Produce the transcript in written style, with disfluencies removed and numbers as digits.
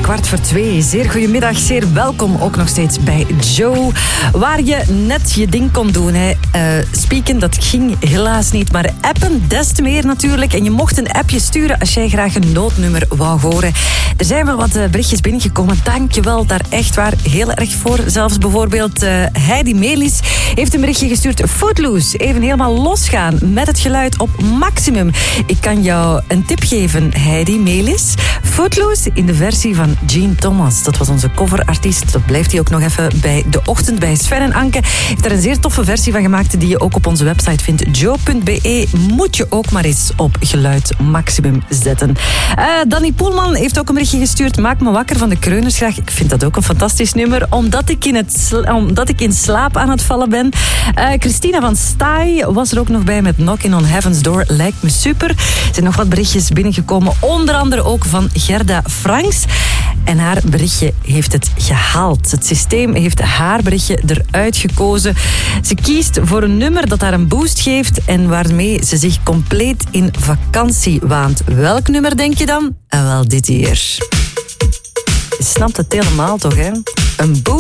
2:15. Zeer goedemiddag, zeer welkom ook nog steeds bij Joe. Waar je net je ding kon doen. Spieken, dat ging helaas niet, maar appen des te meer natuurlijk. En je mocht een appje sturen als jij graag een noodnummer wou horen. Er zijn wel wat berichtjes binnengekomen. Dank je wel daar echt waar heel erg voor. Zelfs bijvoorbeeld Heidi Melis heeft een berichtje gestuurd. Footloose, even helemaal losgaan met het geluid op maximum. Ik kan jou een tip geven, Heidi Melis. Footloose in de versie van Gene Thomas. Dat was onze coverartiest. Dat blijft hij ook nog even bij De Ochtend bij Sven en Anke. Heeft er een zeer toffe versie van gemaakt die je ook op onze website vindt. Joe.be moet je ook maar eens op geluid maximum zetten. Danny Poelman heeft ook een berichtje gestuurd. Maak me wakker van de Kreunersgracht. Ik vind dat ook een fantastisch nummer. Omdat ik in slaap aan het vallen ben. Christina van Staaij was er ook nog bij met Knocking on Heaven's Door. Lijkt me super. Er zijn nog wat berichtjes binnengekomen. Onder andere ook van Gerda Franks. En haar berichtje heeft het gehaald. Het systeem heeft haar berichtje eruit gekozen. Ze kiest voor een nummer dat haar een boost geeft en waarmee ze zich compleet in vakantie waant. Welk nummer denk je dan? Wel, dit hier. Je snapt het helemaal toch, hè? Een boost